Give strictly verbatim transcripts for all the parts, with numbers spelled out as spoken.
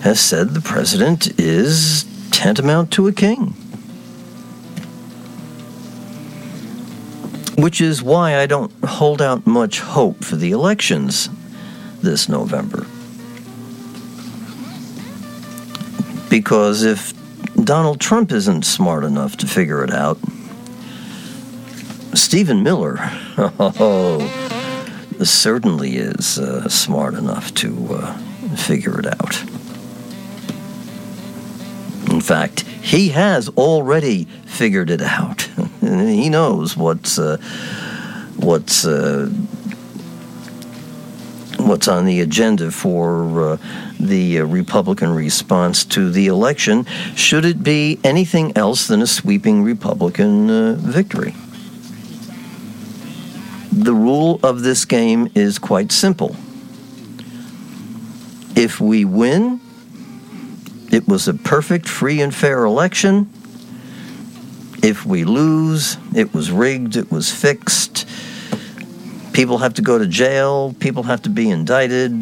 has said the president is tantamount to a king. Which is why I don't hold out much hope for the elections this November. Because if Donald Trump isn't smart enough to figure it out, Stephen Miller, oh, certainly is uh, smart enough to uh, figure it out. In fact, he has already figured it out. He knows what's uh, what's uh, what's on the agenda for uh, the uh, Republican response to the election, should it be anything else than a sweeping Republican uh, victory. The rule of this game is quite simple. If we win, it was a perfect, free, and fair election. If we lose, it was rigged, it was fixed. People have to go to jail, people have to be indicted.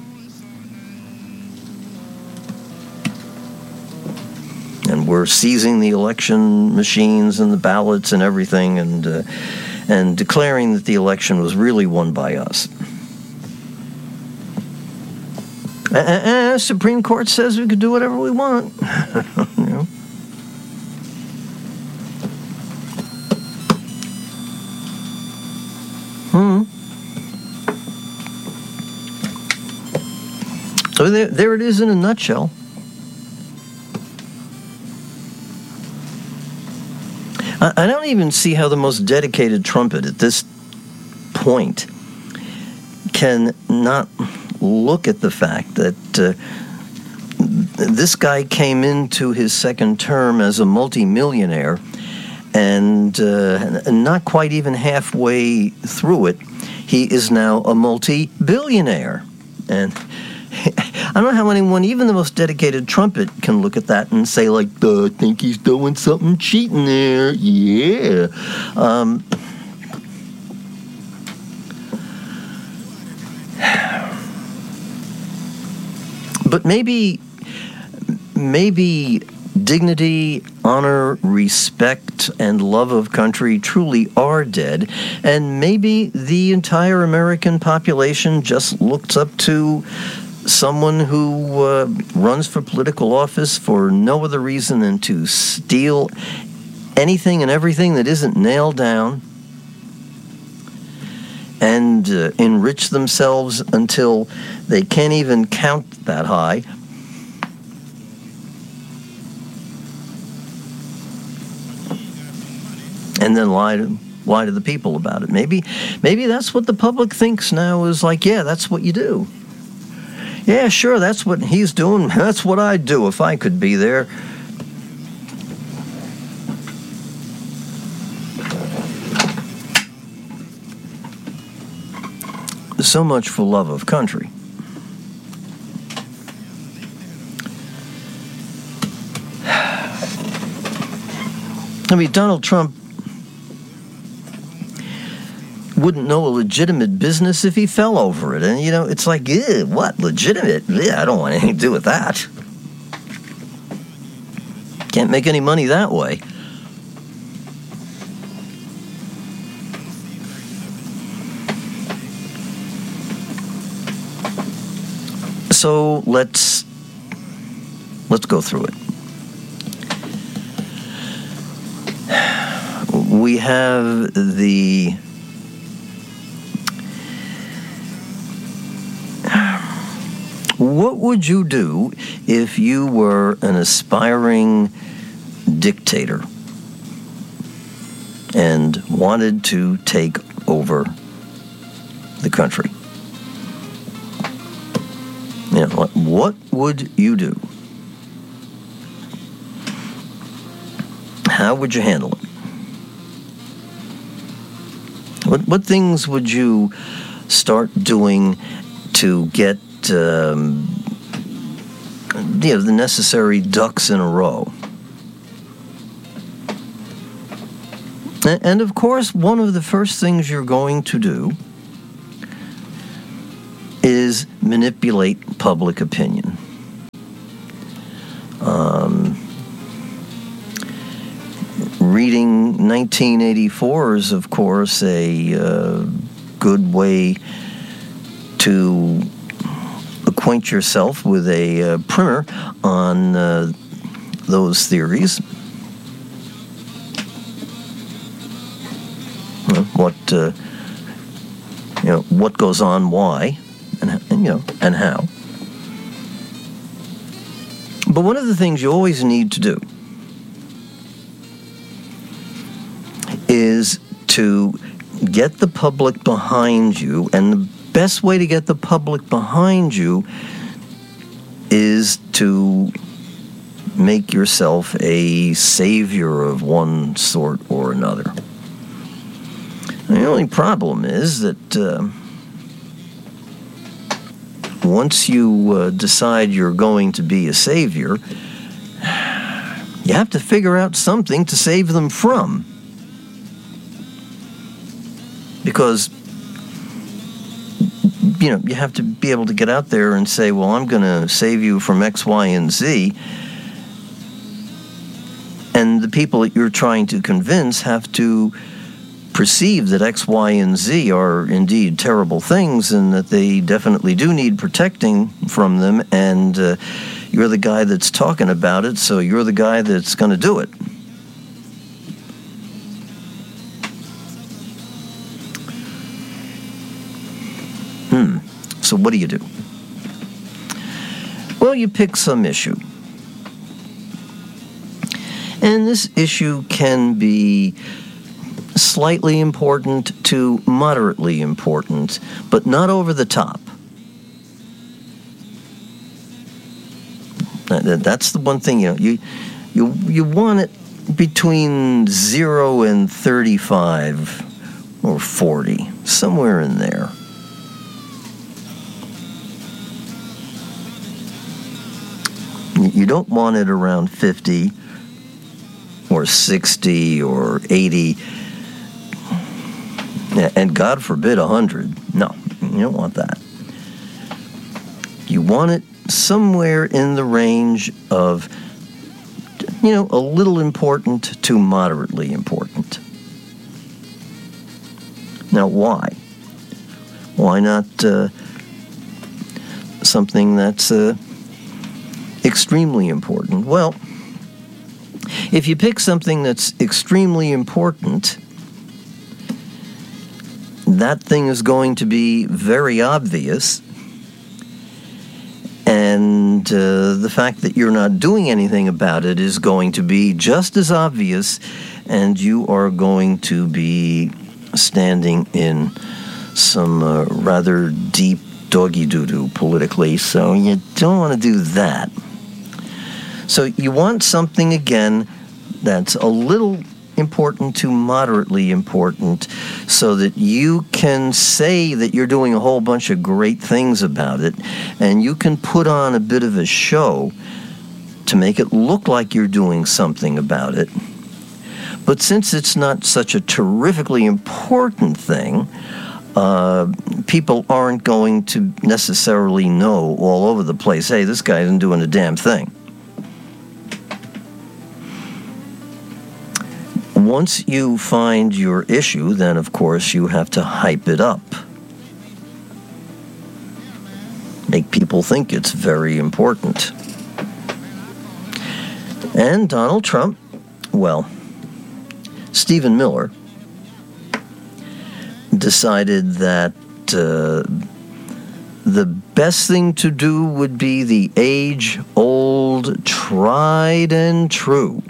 And we're seizing the election machines and the ballots and everything, and uh, and declaring that the election was really won by us. And the Supreme Court says we could do whatever we want. You know? Hmm. So there, there it is in a nutshell. I, I don't even see how the most dedicated trumpet at this point can not look at the fact that uh, this guy came into his second term as a multimillionaire, and uh, not quite even halfway through it, he is now a multi-billionaire. And I don't know how anyone, even the most dedicated trumpet, can look at that and say, like, I think he's doing something cheating there. Yeah. Um, but maybe, maybe dignity, honor, respect, and love of country truly are dead, and maybe the entire American population just looks up to someone who uh, runs for political office for no other reason than to steal anything and everything that isn't nailed down and uh, enrich themselves until they can't even count that high. And then lie to, lie to the people about it. Maybe, maybe that's what the public thinks now is like, yeah, that's what you do. Yeah, sure, that's what he's doing. That's what I'd do if I could be there. So much for love of country. I mean, Donald Trump wouldn't know a legitimate business if he fell over it. And, you know, it's like, ew, what, legitimate? Yeah, I don't want anything to do with that. Can't make any money that way. So let's let's go through it. We have the what would you do if you were an aspiring dictator and wanted to take over the country? You know, what would you do? How would you handle it? What what things would you start doing to get um, you know, the necessary ducks in a row? And, and of course, one of the first things you're going to do is manipulate public opinion. reading nineteen eighty-four is, of course, a uh, good way to acquaint yourself with a uh, primer on uh, those theories. You know, what uh, you know, what goes on, why, and, and you know, and how. But one of the things you always need to do is to get the public behind you, and the best way to get the public behind you is to make yourself a savior of one sort or another. The only problem is that uh, once you uh, decide you're going to be a savior, you have to figure out something to save them from. Because, you know, you have to be able to get out there and say, well, I'm going to save you from X, Y, and Z. And the people that you're trying to convince have to perceive that X, Y, and Z are indeed terrible things and that they definitely do need protecting from them. And uh, you're the guy that's talking about it, so you're the guy that's going to do it. Hmm. So what do you do? Well, you pick some issue. And this issue can be slightly important to moderately important, but not over the top. That's the one thing, you know, you you you want it between zero and thirty-five or forty, somewhere in there. You don't want it around fifty or sixty or eighty, and God forbid one hundred. No, you don't want that. You want it somewhere in the range of, you know, a little important to moderately important. Now, why? Why not uh, something that's uh, extremely important? Well, if you pick something that's extremely important, that thing is going to be very obvious, and uh, the fact that you're not doing anything about it is going to be just as obvious, and you are going to be standing in some uh, rather deep doggy doo-doo politically, so you don't want to do that. So you want something, again, that's a little important to moderately important, so that you can say that you're doing a whole bunch of great things about it, and you can put on a bit of a show to make it look like you're doing something about it. But since it's not such a terrifically important thing, uh, people aren't going to necessarily know all over the place, hey, this guy isn't doing a damn thing. Once you find your issue, then, of course, you have to hype it up. Make people think it's very important. And Donald Trump, well, Stephen Miller, decided that uh, the best thing to do would be the age-old, tried and true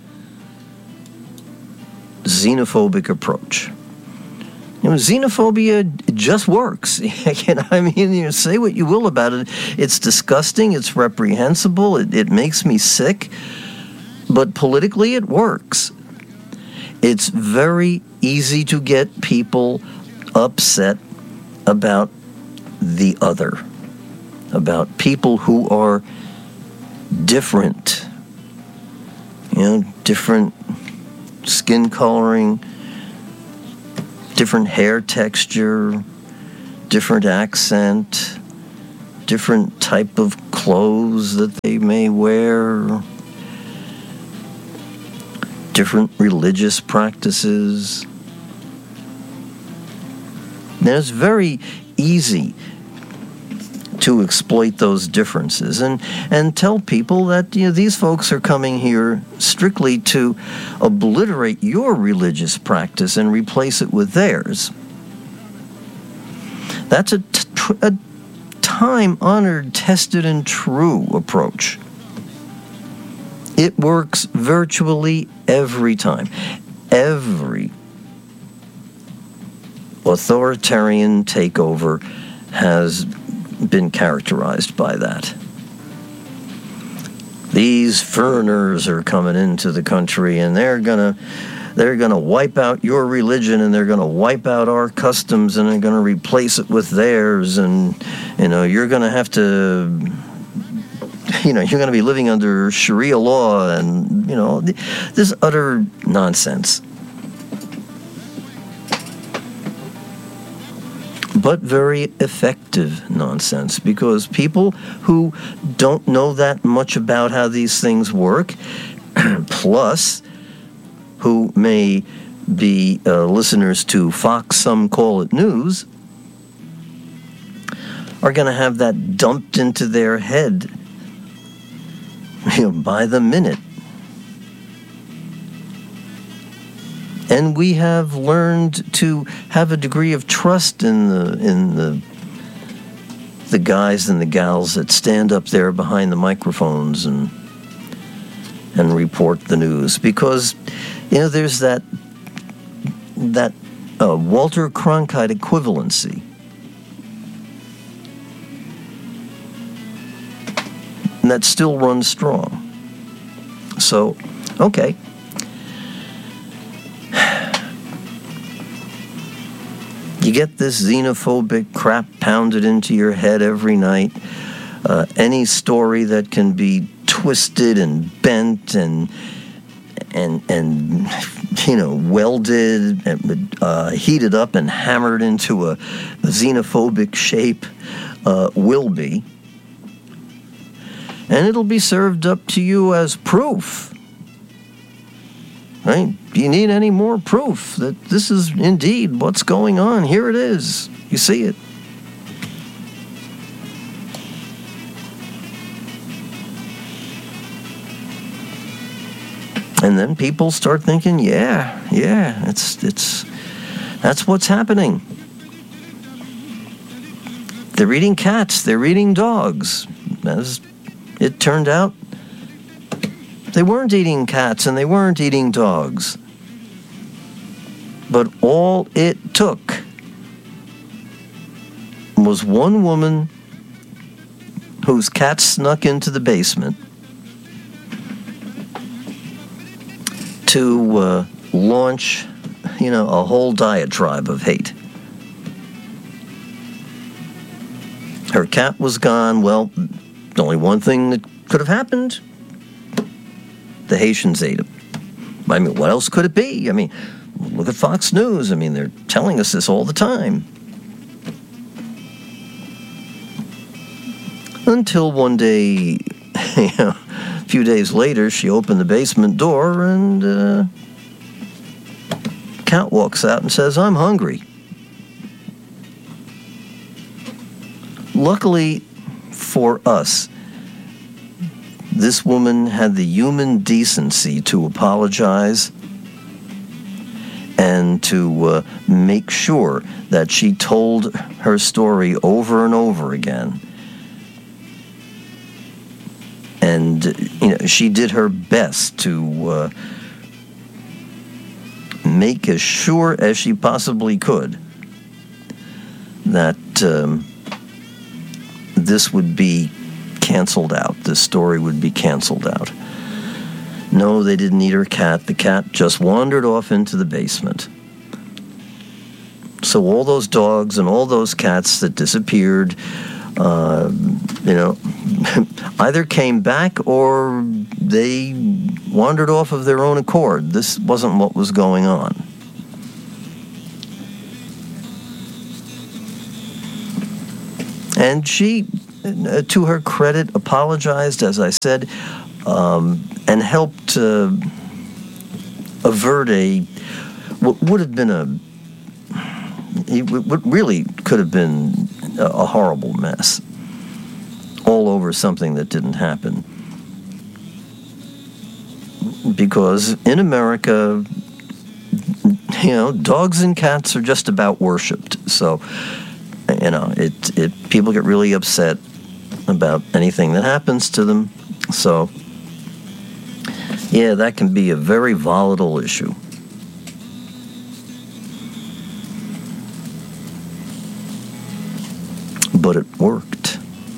xenophobic approach. You know, xenophobia just works. I mean, you know, say what you will about it. It's disgusting. It's reprehensible. It, it makes me sick. But politically, it works. It's very easy to get people upset about the other, about people who are different. You know, different skin coloring, different hair texture, different accent, different type of clothes that they may wear, different religious practices. Now, it's very easy to exploit those differences and, and tell people that, you know, these folks are coming here strictly to obliterate your religious practice and replace it with theirs. That's a, t- a time-honored, tested and true approach. It works virtually every time. Every authoritarian takeover has been characterized by that. These foreigners are coming into the country and they're gonna they're gonna wipe out your religion and they're gonna wipe out our customs and they're gonna replace it with theirs, and you know you're gonna have to you know you're gonna be living under Sharia law, and you know this utter nonsense. But very effective nonsense, because people who don't know that much about how these things work, plus who may be uh, listeners to Fox, some call it news, are going to have that dumped into their head, you know, by the minute. And we have learned to have a degree of trust in the in the the guys and the gals that stand up there behind the microphones and and report the news, because you know there's that that uh, Walter Cronkite equivalency. And that still runs strong. So, okay. You get this xenophobic crap pounded into your head every night. Uh, any story that can be twisted and bent and and and you know welded and uh, heated up and hammered into a, a xenophobic shape uh, will be, and it'll be served up to you as proof. Right? Do you need any more proof that this is indeed what's going on? Here it is. You see it. And then people start thinking, yeah, yeah, it's it's that's what's happening. They're eating cats, they're eating dogs. As it turned out, they weren't eating cats and they weren't eating dogs. But all it took was one woman whose cat snuck into the basement to uh, launch, you know, a whole diatribe of hate. Her cat was gone. Well, only one thing that could have happened. The Haitians ate him. I mean, what else could it be? I mean, look at Fox News. I mean, they're telling us this all the time. Until one day, you know, a few days later, she opened the basement door and uh, cat walks out and says, "I'm hungry." Luckily for us, this woman had the human decency to apologize and to uh, make sure that she told her story over and over again. And, you know, she did her best to uh, make as sure as she possibly could that um, this would be canceled out. This story would be canceled out. No, they didn't eat her cat. The cat just wandered off into the basement. So all those dogs and all those cats that disappeared, uh, you know, either came back or they wandered off of their own accord. This wasn't what was going on. And she, to her credit, apologized, as I said, um, and helped uh, avert a what would have been a what really could have been a horrible mess all over something that didn't happen. Because in America, you know, dogs and cats are just about worshipped. So, you know, it it people get really upset about anything that happens to them. So, yeah, that can be a very volatile issue. But it worked.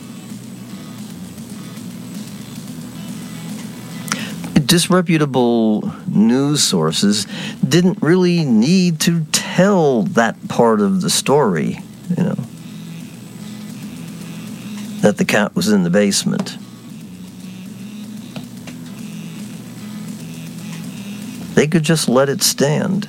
Disreputable news sources didn't really need to tell that part of the story, you know, that the cat was in the basement. They could just let it stand.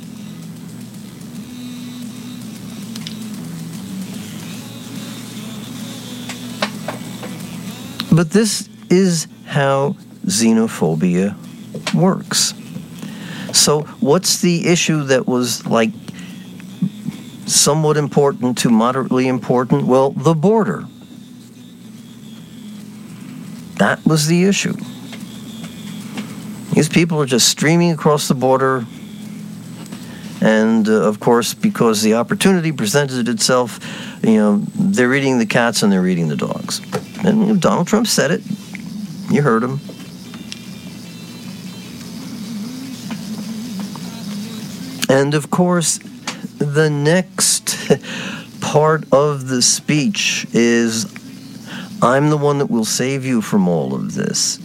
But this is how xenophobia works. So what's the issue that was like somewhat important to moderately important? Well, the border. That was the issue. These people are just streaming across the border, and uh, of course, because the opportunity presented itself, you know, they're eating the cats and they're eating the dogs. And you know, Donald Trump said it. You heard him. And of course, the next part of the speech is, I'm the one that will save you from all of this.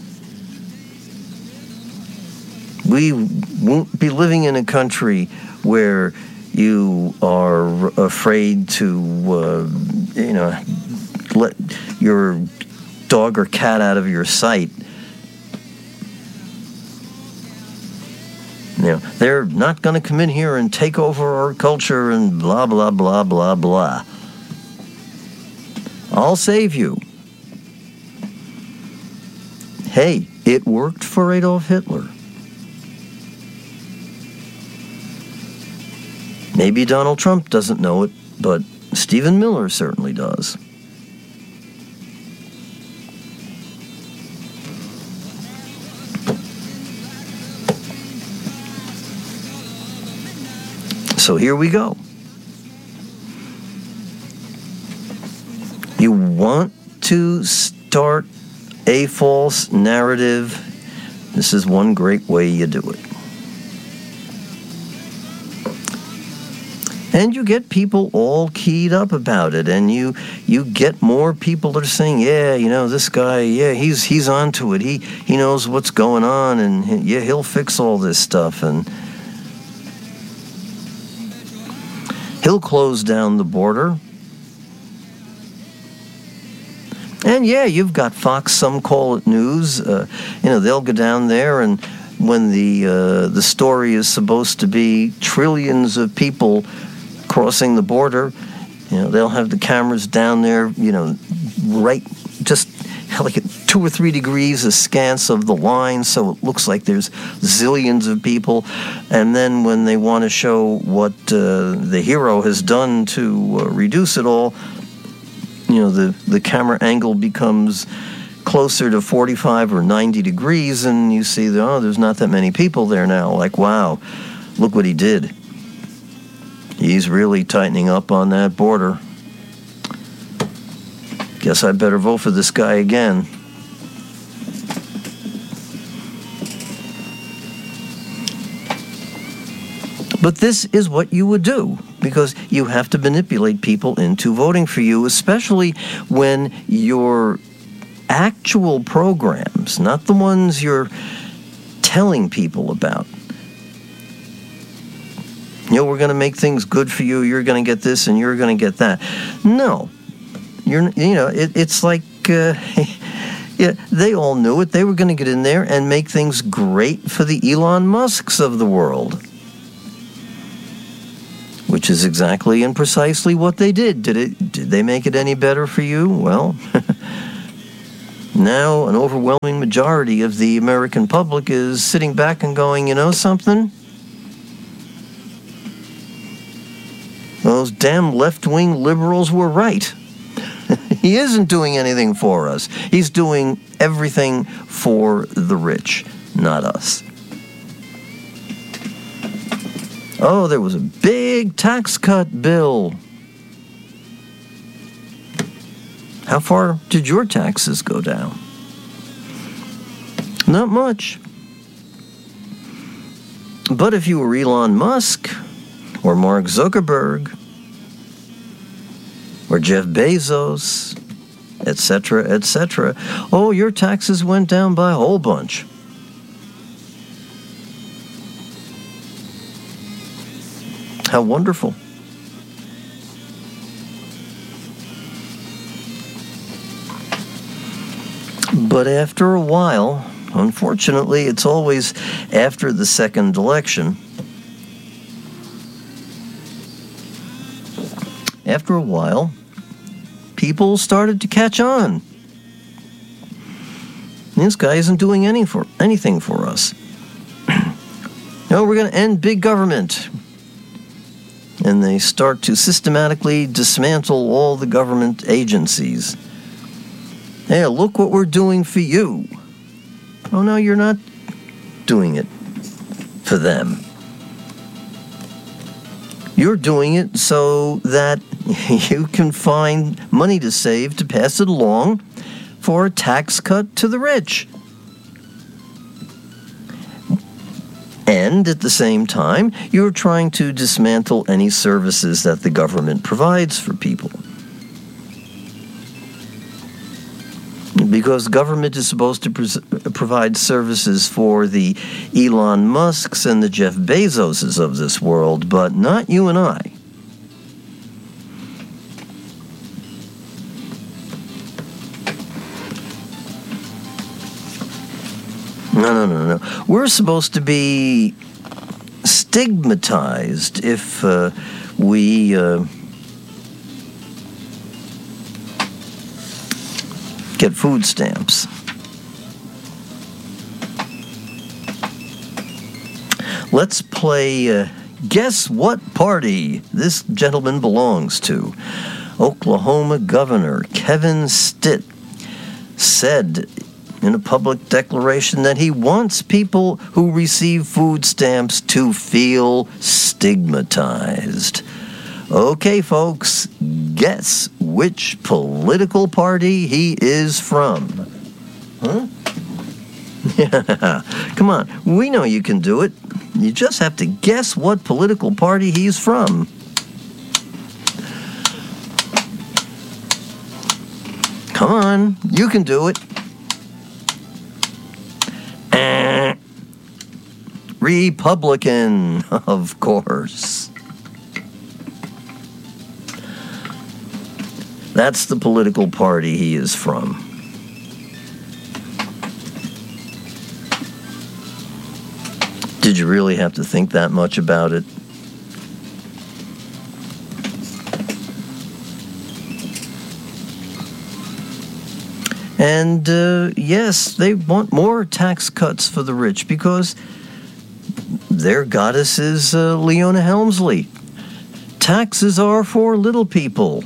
We won't be living in a country where you are afraid to, uh, you know, let your dog or cat out of your sight. You know, they're not going to come in here and take over our culture and blah, blah, blah, blah, blah. I'll save you. Hey, it worked for Adolf Hitler. Maybe Donald Trump doesn't know it, but Stephen Miller certainly does. So here we go. You want to start a false narrative? This is one great way you do it. And you get people all keyed up about it, and you you get more people that are saying, yeah, you know, this guy, yeah, he's he's onto it. He he knows what's going on, and he, yeah, he'll fix all this stuff, and he'll close down the border. And yeah, you've got Fox, some call it news. Uh, you know, they'll go down there, and when the uh, the story is supposed to be trillions of people crossing the border, you know, they'll have the cameras down there, you know, right, just like at two or three degrees askance of the line, so it looks like there's zillions of people. And then when they want to show what uh, the hero has done to uh, reduce it all, you know, the, the camera angle becomes closer to forty-five or ninety degrees, and you see, that, oh, there's not that many people there now. Like, wow, look what he did. He's really tightening up on that border. Guess I better vote for this guy again. But this is what you would do, because you have to manipulate people into voting for you, especially when your actual programs, not the ones you're telling people about, you know, we're going to make things good for you, you're going to get this and you're going to get that. No. You're, you know, it, it's like, uh, yeah, they all knew it. They were going to get in there and make things great for the Elon Musks of the world. Which is exactly and precisely what they did. Did it? Did they make it any better for you? Well, Now an overwhelming majority of the American public is sitting back and going, you know something? Those damn left-wing liberals were right. He isn't doing anything for us. He's doing everything for the rich, not us. Oh, there was a big tax cut bill. How far did your taxes go down? Not much. But if you were Elon Musk, or Mark Zuckerberg, or Jeff Bezos, et cetera, et cetera, oh, your taxes went down by a whole bunch. How wonderful. But after a while, unfortunately, it's always after the second election, after a while, people started to catch on. This guy isn't doing any for anything for us. No, we're going to end big government. And they start to systematically dismantle all the government agencies. Hey, look what we're doing for you. Oh, no, you're not doing it for them. You're doing it so that you can find money to save to pass it along for a tax cut to the rich. And at the same time, you're trying to dismantle any services that the government provides for people. Because government is supposed to pres- provide services for the Elon Musks and the Jeff Bezoses of this world, but not you and I. No, no, no, no. We're supposed to be stigmatized if uh, we uh, get food stamps. Let's play uh, Guess What Party this gentleman belongs to. Oklahoma Governor Kevin Stitt said in a public declaration that he wants people who receive food stamps to feel stigmatized. Okay, folks, guess which political party he is from. Huh? Yeah, come on, we know you can do it. You just have to guess what political party he's from. Come on, you can do it. Republican, of course. That's the political party he is from. Did you really have to think that much about it? And uh, yes, they want more tax cuts for the rich because their goddess is uh, Leona Helmsley. Taxes are for little people.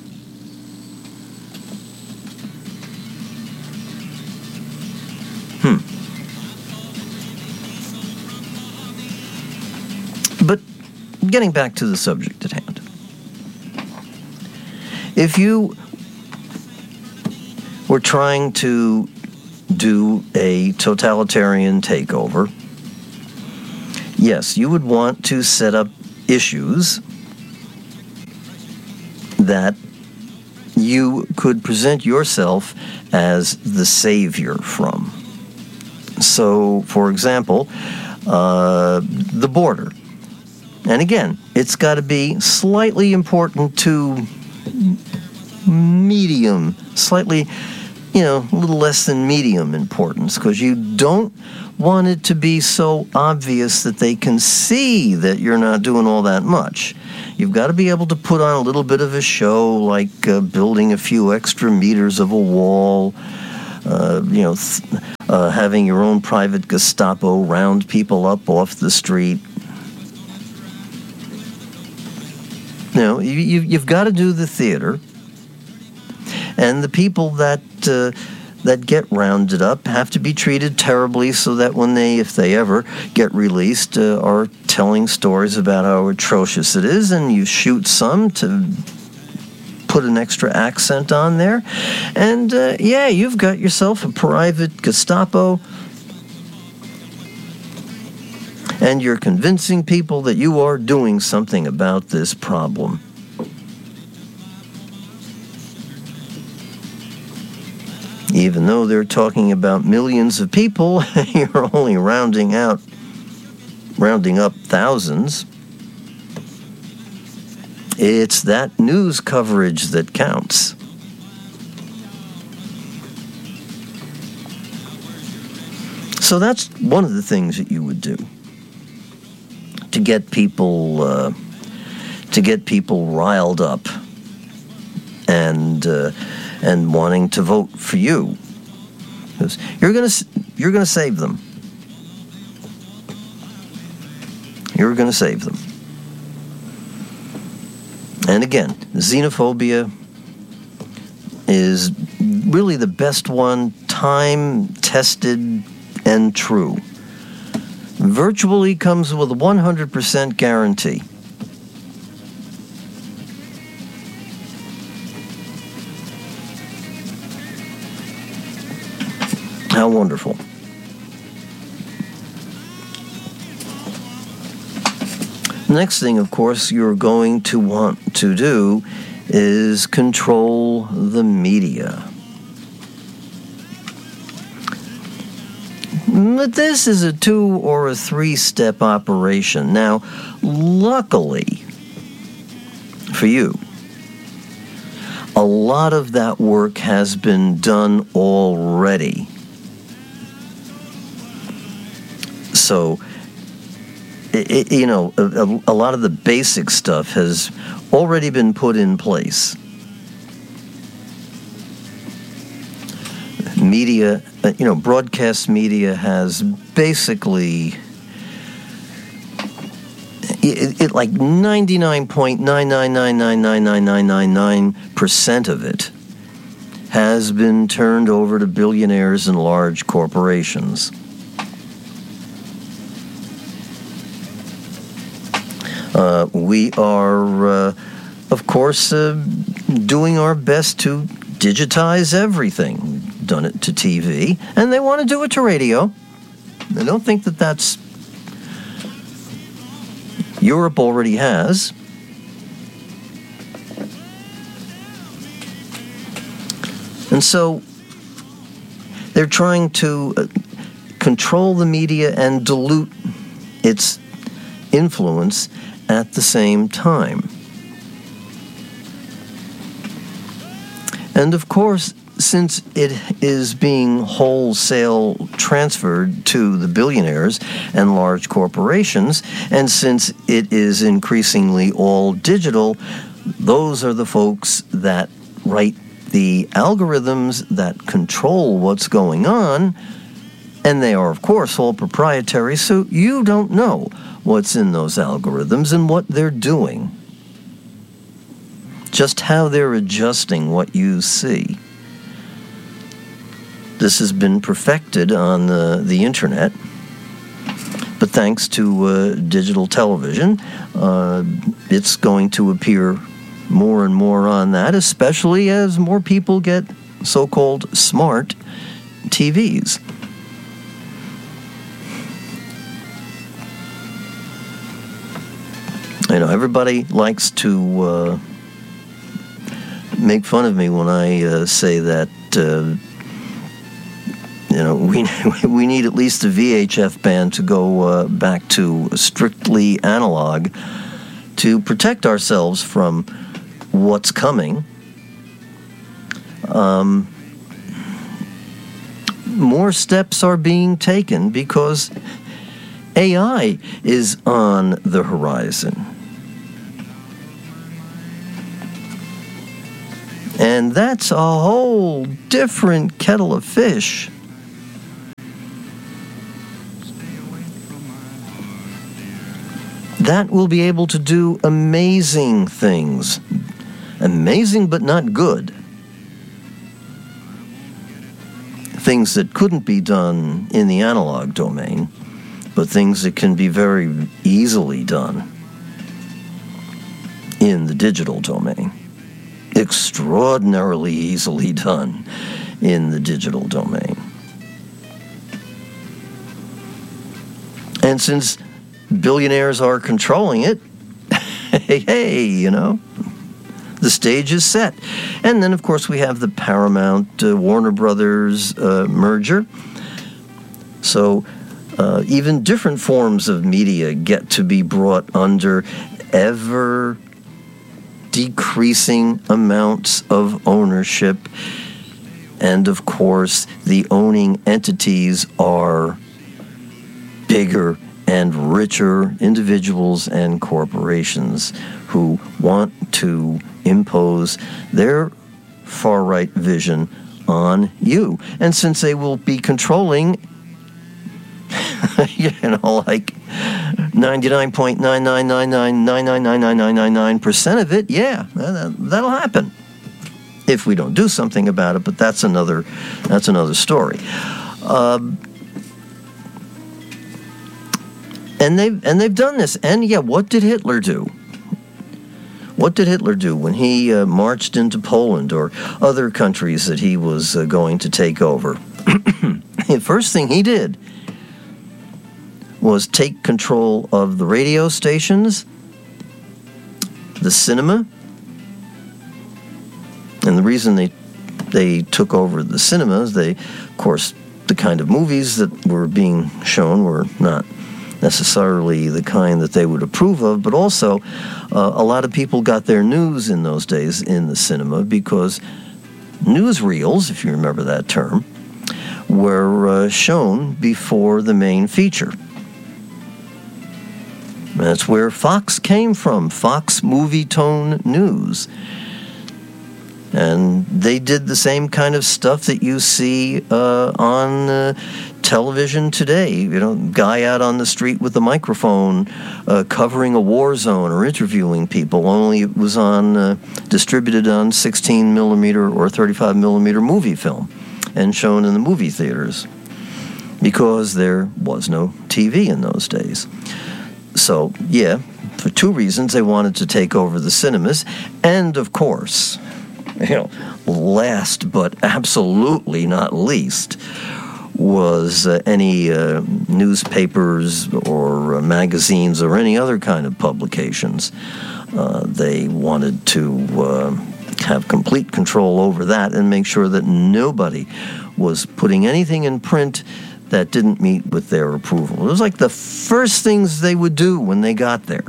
Hmm. But getting back to the subject at hand. If you were trying to do a totalitarian takeover, yes, you would want to set up issues that you could present yourself as the savior from. So, for example, uh, the border. And again, it's got to be slightly important to medium, slightly, you know, a little less than medium importance, because you don't want it to be so obvious that they can see that you're not doing all that much. You've got to be able to put on a little bit of a show, like uh, building a few extra meters of a wall, uh, you know, th- uh, having your own private Gestapo round people up off the street. You know, you, you, you've got to do the theater. And the people that uh, that get rounded up have to be treated terribly so that when they, if they ever get released, uh, are telling stories about how atrocious it is, and you shoot some to put an extra accent on there. And, uh, yeah, you've got yourself a private Gestapo, and you're convincing people that you are doing something about this problem. Even though they're talking about millions of people, you're only rounding out, rounding up thousands. It's that news coverage that counts. So that's one of the things that you would do to get people uh, to get people riled up and. Uh, and wanting to vote for you. Because you're going to you're going to save them. You're going to save them. And again, xenophobia is really the best one, time-tested and true. Virtually comes with a one hundred percent guarantee. How wonderful. Next thing, of course, you're going to want to do is control the media. But this is a two or a three-step operation. Now, luckily for you, a lot of that work has been done already. So, it, it, you know, a, a lot of the basic stuff has already been put in place. Media, you know, broadcast media has basically, it, it like ninety-nine point nine nine nine nine nine nine nine nine nine percent of it has been turned over to billionaires and large corporations. Uh, we are, uh, of course, uh, doing our best to digitize everything. We've done it to T V, and they want to do it to radio. I don't think that that's... Europe already has. And so they're trying to uh, control the media and dilute its influence at the same time. And of course, since it is being wholesale transferred to the billionaires and large corporations, and since it is increasingly all digital, those are the folks that write the algorithms that control what's going on, and they are, of course, all proprietary, so you don't know what's in those algorithms and what they're doing. Just how they're adjusting what you see. This has been perfected on the, the internet, but thanks to uh, digital television, uh, it's going to appear more and more on that, especially as more people get so-called smart T Vs. You know, everybody likes to uh, make fun of me when I uh, say that, uh, you know, we we need at least a V H F band to go uh, back to strictly analog to protect ourselves from what's coming. Um, more steps are being taken because A I is on the horizon. And And that's a whole different kettle of fish. That will be able to do amazing things. Amazing but not good. Things that couldn't be done in the analog domain, but things that can be very easily done in the digital domain. Extraordinarily easily done in the digital domain. And since billionaires are controlling it, hey, hey, you know, the stage is set. And then, of course, we have the Paramount uh, Warner Brothers uh, merger. So uh, even different forms of media get to be brought under ever decreasing amounts of ownership. And, of course, the owning entities are bigger and richer individuals and corporations who want to impose their far-right vision on you. And since they will be controlling, you know, like ninety-nine point nine nine nine nine nine nine nine nine nine nine nine percent of it, yeah, that'll happen if we don't do something about it. But that's another that's another story. Um, and they've and they've done this. And yeah, what did Hitler do? What did Hitler do when he uh, marched into Poland or other countries that he was uh, going to take over? The first thing he did was take control of the radio stations, the cinema. And the reason they they took over the cinemas, they, of course, the kind of movies that were being shown were not necessarily the kind that they would approve of, but also uh, a lot of people got their news in those days in the cinema because newsreels, if you remember that term, were uh, shown before the main feature. That's where Fox came from, Fox Movie Tone News. And they did the same kind of stuff that you see uh, on uh, television today. You know, guy out on the street with a microphone uh, covering a war zone or interviewing people, only it was on uh, distributed on sixteen millimeter or thirty-five millimeter movie film and shown in the movie theaters because there was no T V in those days. So, yeah, for two reasons, they wanted to take over the cinemas. And, of course, you know, last but absolutely not least was uh, any uh, newspapers or uh, magazines or any other kind of publications. Uh, they wanted to uh, have complete control over that and make sure that nobody was putting anything in print that didn't meet with their approval. It was like the first things they would do when they got there.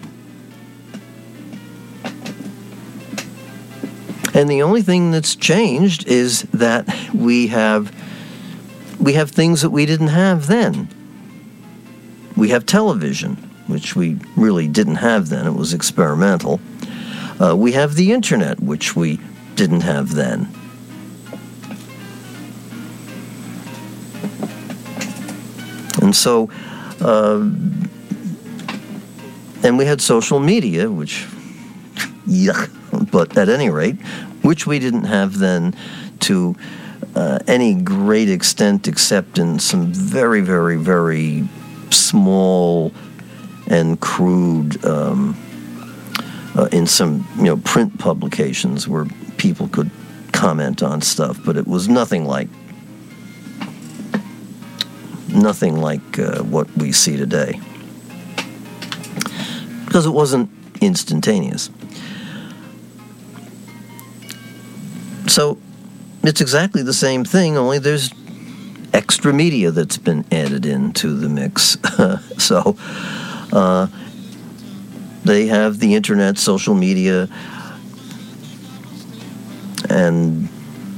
And the only thing that's changed is that we have we have things that we didn't have then. We have television, which we really didn't have then. It was experimental. Uh, we have the internet, which we didn't have then. And so, uh, and we had social media, which, yuck, but at any rate, which we didn't have then to uh, any great extent except in some very, very, very small and crude, um, uh, in some, you know, print publications where people could comment on stuff, but it was nothing like Nothing like uh, what we see today. Because it wasn't instantaneous. So it's exactly the same thing, only there's extra media that's been added into the mix. so uh, they have the internet, social media, and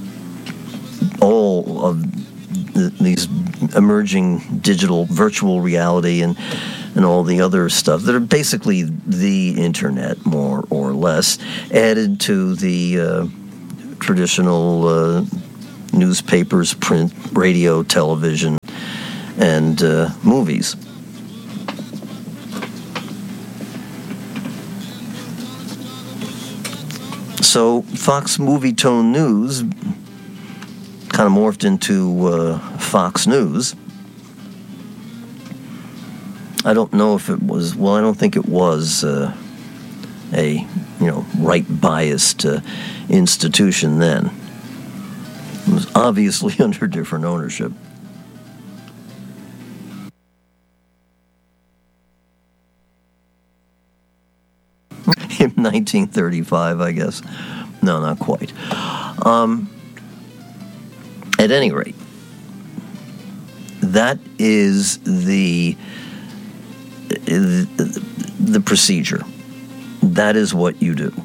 all of the, these emerging digital virtual reality and and all the other stuff that are basically the internet, more or less, added to the uh, traditional uh, newspapers, print, radio, television, and uh, movies. So Fox Movietone News kind of morphed into uh, Fox News. I don't know if it was, well, I don't think it was uh, a, you know, right-biased uh, institution then. It was obviously under different ownership. In nineteen thirty-five, I guess. No, not quite. Um, at any rate, that is the, the the procedure. That is what you do.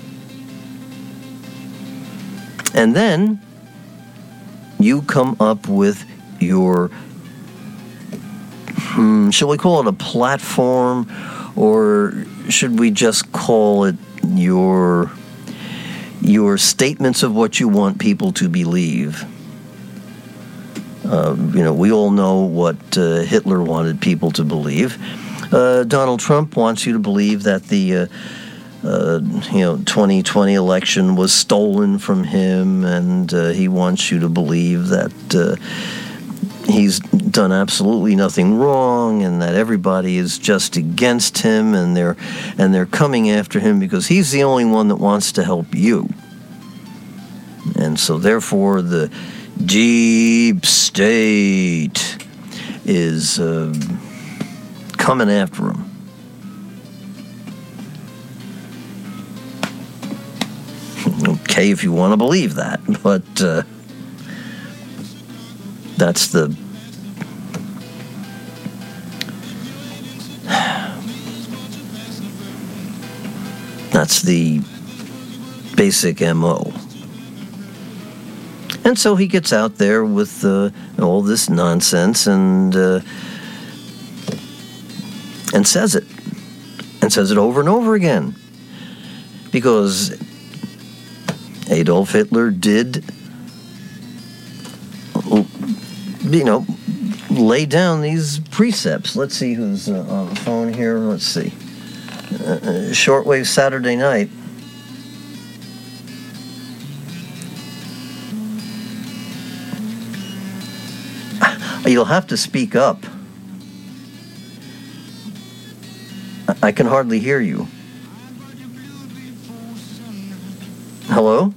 And then you come up with your, hmm, shall we call it a platform, or should we just call it your your statements of what you want people to believe? Uh, you know, we all know what uh, Hitler wanted people to believe. Uh, Donald Trump wants you to believe that the uh, uh, you know twenty twenty election was stolen from him, and uh, he wants you to believe that uh, he's done absolutely nothing wrong, and that everybody is just against him, and they're and they're coming after him because he's the only one that wants to help you. And so therefore the deep state is uh, coming after him. Okay, if you want to believe that, but uh, that's the that's the basic M O. And so he gets out there with uh, all this nonsense and uh, and says it, and says it over and over again, because Adolf Hitler did, you know, lay down these precepts. Let's see who's uh, on the phone here. Let's see. Uh, Shortwave Saturday Night. You'll have to speak up. I can hardly hear you. Hello?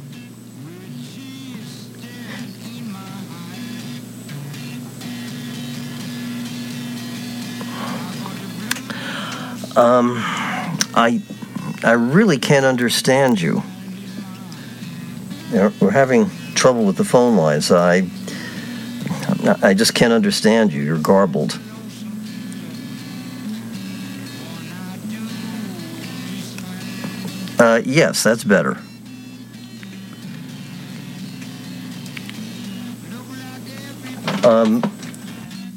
Um, I, I really can't understand you. We're having trouble with the phone lines. I, I just can't understand you. You're garbled. Uh, yes, that's better. Um,